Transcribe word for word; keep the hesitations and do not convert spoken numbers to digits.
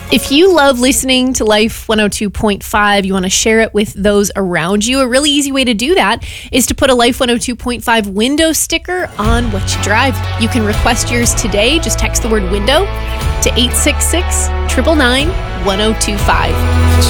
If you love listening to Life one oh two point five, you want to share it with those around you, a really easy way to do that is to put a Life one oh two point five window sticker on what you drive. You can request yours today. Just text the word window to eight six six, nine nine nine, one oh two five.